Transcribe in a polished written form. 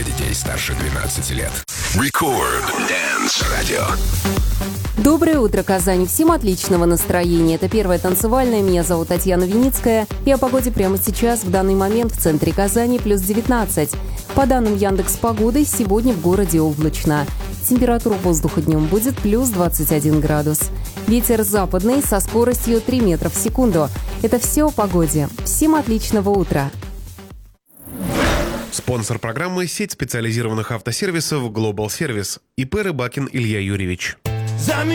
детей старше 12 лет. Record Dance Radio. Доброе утро, Казань. Всем отличного настроения. Это первая танцевальная. Меня зовут Татьяна Виницкая. И о погоде прямо сейчас, в данный момент, в центре Казани плюс 19. По данным Яндекс.Погоды, сегодня в городе облачно. Температура воздуха днем будет плюс 21 градус. Ветер западный со скоростью 3 метра в секунду. Это все о погоде. Всем отличного утра. Спонсор программы – сеть специализированных автосервисов «Глобал Сервис». ИП Рыбакин Илья Юрьевич.